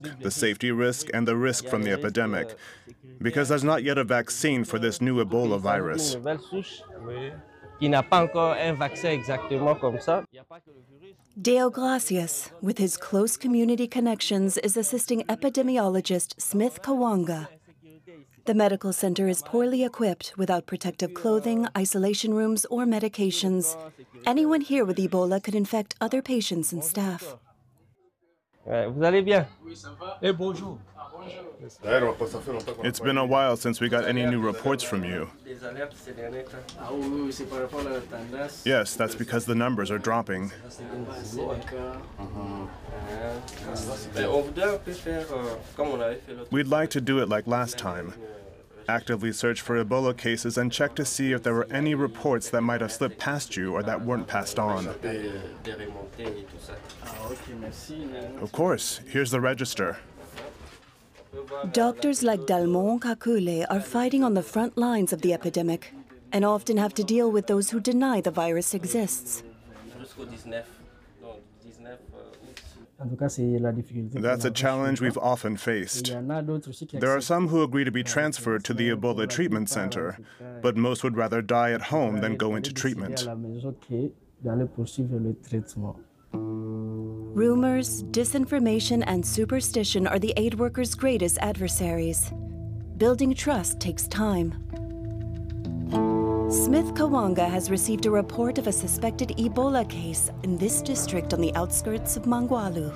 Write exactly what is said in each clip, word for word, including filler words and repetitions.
the safety risk and the risk from the epidemic, because there's not yet a vaccine for this new Ebola virus. Deo Glacius, with his close community connections, is assisting epidemiologist Smith Kawanga. The medical center is poorly equipped, without protective clothing, isolation rooms, or medications. Anyone here with Ebola could infect other patients and staff. Vous allez bien? Eh, bonjour. It's been a while since we got any new reports from you. Yes, that's because the numbers are dropping. We'd like to do it like last time. Actively search for Ebola cases and check to see if there were any reports that might have slipped past you or that weren't passed on. Of course, here's the register. Doctors like Dalmon Kakule are fighting on the front lines of the epidemic and often have to deal with those who deny the virus exists. That's a challenge we've often faced. There are some who agree to be transferred to the Ebola treatment center, but most would rather die at home than go into treatment. Rumors, disinformation, and superstition are the aid workers' greatest adversaries. Building trust takes time. Smith Kawanga has received a report of a suspected Ebola case in this district on the outskirts of Mangwalu.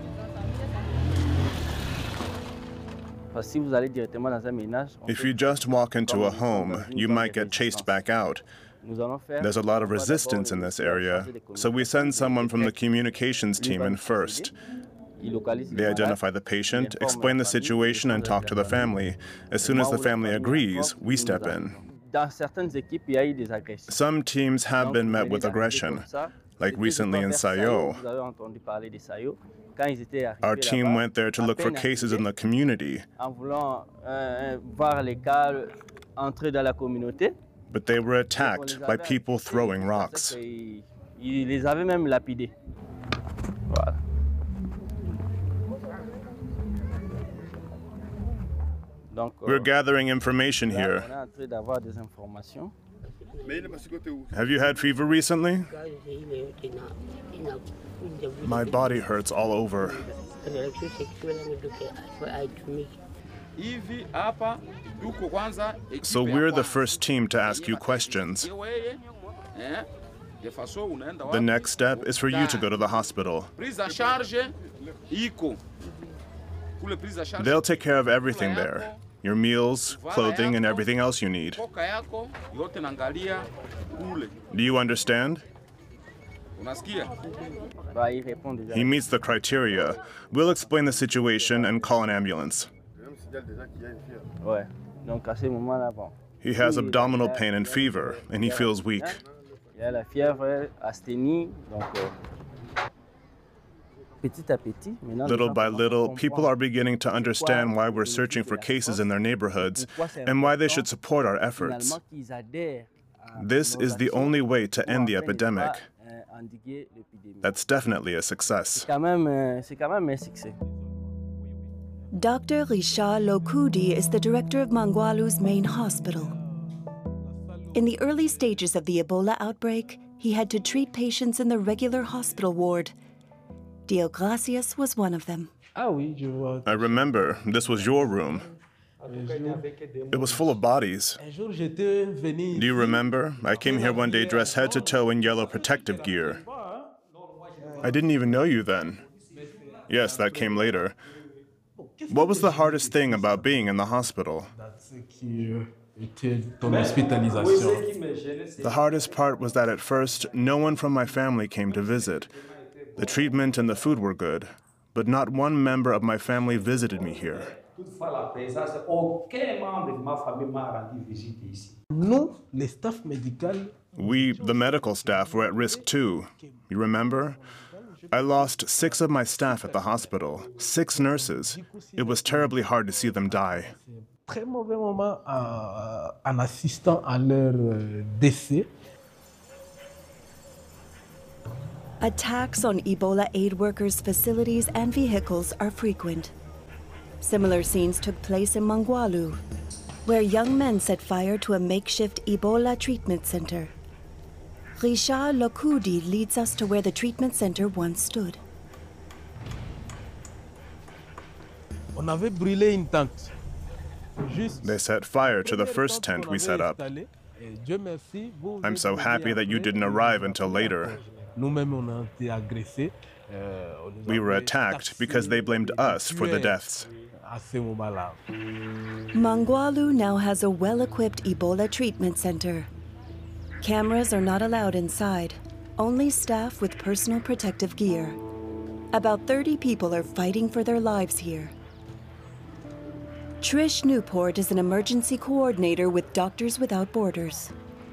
If you just walk into a home, you might get chased back out. There's a lot of resistance in this area, so we send someone from the communications team in first. They identify the patient, explain the situation, and talk to the family. As soon as the family agrees, we step in. Some teams have been met with aggression, like recently in Sayo. Our team went there to look for cases in the community, but they were attacked by people throwing rocks. We're gathering information here. Have you had fever recently? My body hurts all over. So we're the first team to ask you questions. The next step is for you to go to the hospital. They'll take care of everything there. Your meals, clothing, and everything else you need. Do you understand? He meets the criteria. We'll explain the situation and call an ambulance. He has abdominal pain and fever, and he feels weak. Little by little, people are beginning to understand why we're searching for cases in their neighborhoods and why they should support our efforts. This is the only way to end the epidemic. That's definitely a success. Doctor Richard Lokudi is the director of Mangwalu's main hospital. In the early stages of the Ebola outbreak, he had to treat patients in the regular hospital ward. Deo Glacius was one of them. I remember, this was your room. It was full of bodies. Do you remember? I came here one day dressed head to toe in yellow protective gear. I didn't even know you then. Yes, that came later. What was the hardest thing about being in the hospital? The hardest part was that at first, no one from my family came to visit. The treatment and the food were good, but not one member of my family visited me here. We, the medical staff, were at risk too. You remember? I lost six of my staff at the hospital, six nurses. It was terribly hard to see them die. Attacks on Ebola aid workers' facilities and vehicles are frequent. Similar scenes took place in Mangwalu, where young men set fire to a makeshift Ebola treatment center. Richard Lokudi leads us to where the treatment center once stood. They set fire to the first tent we set up. I'm so happy that you didn't arrive until later. We were attacked because they blamed us for the deaths. Mangwalu now has a well-equipped Ebola treatment center. Cameras are not allowed inside, only staff with personal protective gear. About thirty people are fighting for their lives here. Trish Newport is an emergency coordinator with Doctors Without Borders.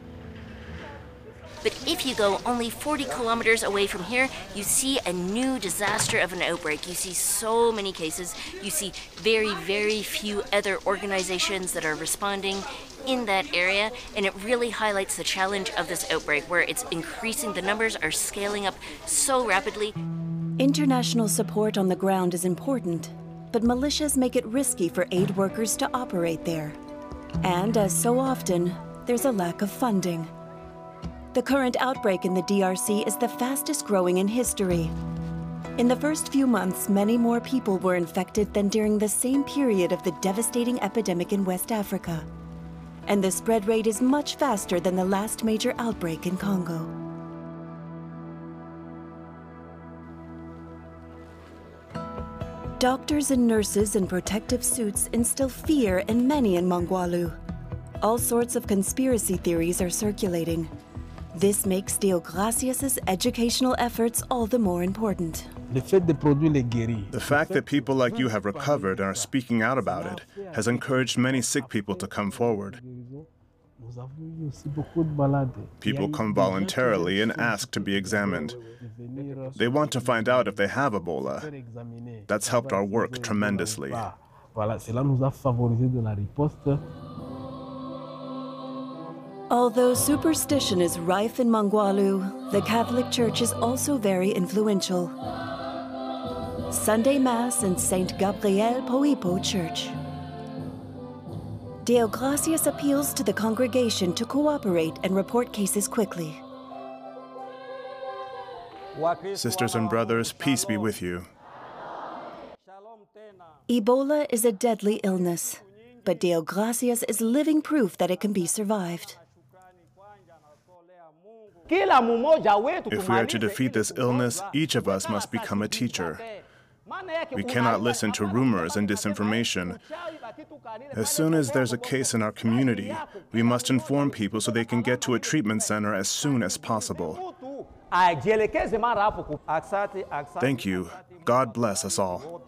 But if you go only forty kilometers away from here, you see a new disaster of an outbreak. You see so many cases. You see very, very few other organizations that are responding in that area, and it really highlights the challenge of this outbreak, where it's increasing. The numbers are scaling up so rapidly. International support on the ground is important, but militias make it risky for aid workers to operate there. And as so often, there's a lack of funding. The current outbreak in the D R C is the fastest growing in history. In the first few months, many more people were infected than during the same period of the devastating epidemic in West Africa. And the spread rate is much faster than the last major outbreak in Congo. Doctors and nurses in protective suits instill fear in many in Mangwalu. All sorts of conspiracy theories are circulating. This makes Deogracias' educational efforts all the more important. The fact that people like you have recovered and are speaking out about it has encouraged many sick people to come forward. People come voluntarily and ask to be examined. They want to find out if they have Ebola. That's helped our work tremendously. Although superstition is rife in Mangwalu, the Catholic Church is also very influential. Sunday Mass in Saint Gabriel Poipo Church. Deogracias appeals to the congregation to cooperate and report cases quickly. Sisters and brothers, peace be with you. Ebola is a deadly illness, but Deogracias is living proof that it can be survived. If we are to defeat this illness, each of us must become a teacher. We cannot listen to rumors and disinformation. As soon as there's a case in our community, we must inform people so they can get to a treatment center as soon as possible. Thank you. God bless us all.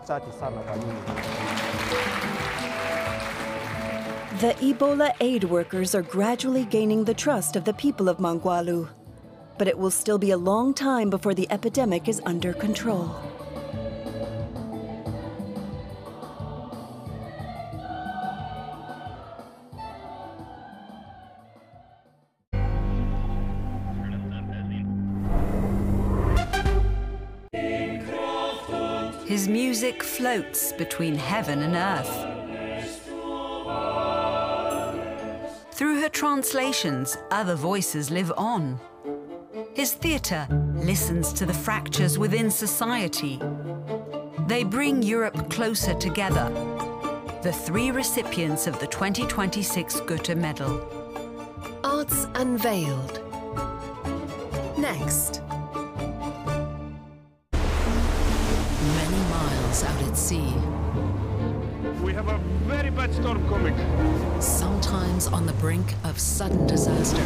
The Ebola aid workers are gradually gaining the trust of the people of Mangwalu, but it will still be a long time before the epidemic is under control. His music floats between heaven and earth. Through her translations, other voices live on. His theatre listens to the fractures within society. They bring Europe closer together. The three recipients of the twenty twenty-six Goethe Medal. Arts Unveiled. Next. Many miles out at sea. We have a very bad storm coming. Sometimes on the brink of sudden disaster.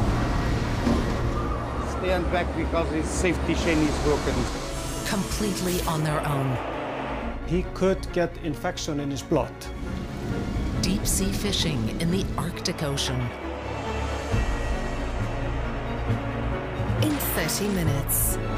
Stand back because his safety chain is broken. Completely on their own. He could get infection in his blood. Deep sea fishing in the Arctic Ocean. In thirty minutes.